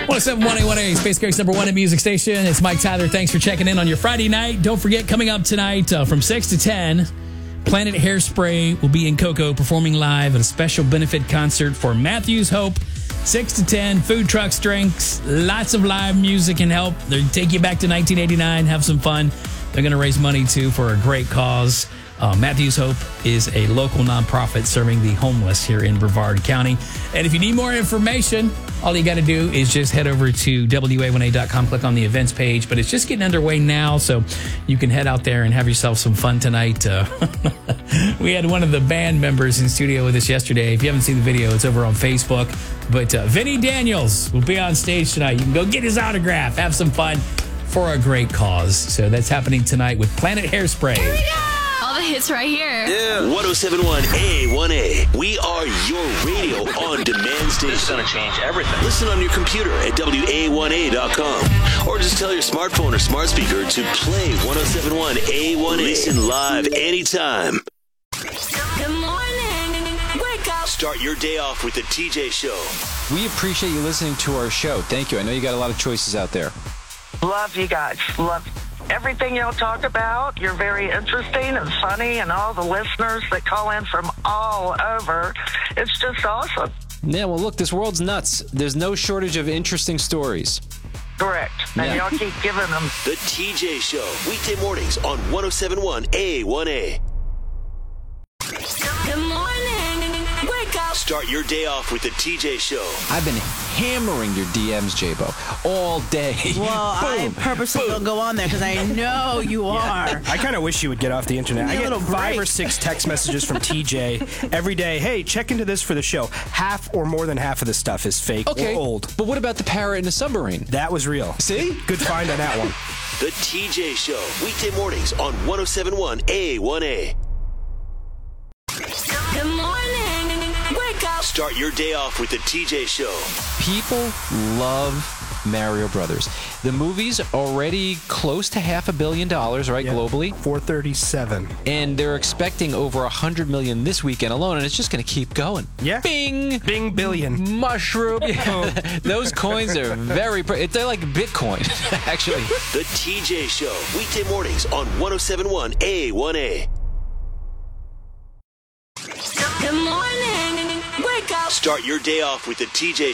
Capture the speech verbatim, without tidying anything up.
one oh seven point one A one A, Space Coast number one in music station. It's Mike Tyler. Thanks for checking in on your Friday night. Don't forget, coming up tonight uh, from six to ten, Planet Hairspray will be in Cocoa performing live at a special benefit concert for Matthew's Hope. six to ten, food trucks, drinks, lots of live music and help. They'll take you back to nineteen eighty-nine, have some fun. They're going to raise money, too, for a great cause. Uh, Matthew's Hope is a local nonprofit serving the homeless here in Brevard County. And if you need more information, all you got to do is just head over to W A one A dot com, click on the events page. But it's just getting underway now, so you can head out there and have yourself some fun tonight. Uh, we had one of the band members in studio with us yesterday. If you haven't seen the video, it's over on Facebook. But uh, Vinny Daniels will be on stage tonight. You can go get his autograph, have some fun for a great cause. So that's happening tonight with Planet Hairspray. Here we go! All the hits right here. Yeah. one oh seven point one A one A. We are your radio on demand station. This is going to change everything. Listen on your computer at W A one A dot com. Or just tell your smartphone or smart speaker to play one oh seven point one A one A. Listen live anytime. Good morning. Wake up. Start your day off with the T J Show. We appreciate you listening to our show. Thank you. I know you got a lot of choices out there. Love you guys. Love everything y'all talk about. You're very interesting and funny, and all the listeners that call in from all over. It's just awesome. Yeah, well, look, this world's nuts. There's no shortage of interesting stories. Correct. And Yeah. y'all keep giving them. The T J Show. Weekday mornings on one oh seven point one A one A. Good morning. Wake up. Start your day off with the T J Show. I've been hammering your D Ms, J-Bo, all day. Well, I purposely don't go on there because I know you are. I kind of wish you would get off the internet. Give me I a get little five break. or six text messages from T J every day. Hey, check into this for the show. Half or more than half of the stuff is fake Okay, or old. but what about the parrot in the submarine? That was real. See? Good find on that one. The T J Show. Weekday mornings on one oh seven point one A one A. Good morning. Wake up. Start your day off with the T J Show. People love Mario Brothers. The movie's already close to half a billion dollars, right, Yeah. globally? four thirty-seven. And they're expecting over one hundred million this weekend alone, and it's just going to keep going. Yeah. Bing! Bing billion. Mushroom. Yeah. Those coins are very... Pre- they're like Bitcoin, actually. The T J Show. Weekday mornings on one oh seven point one A one A. Good morning. Wake up. Start your day off with the T J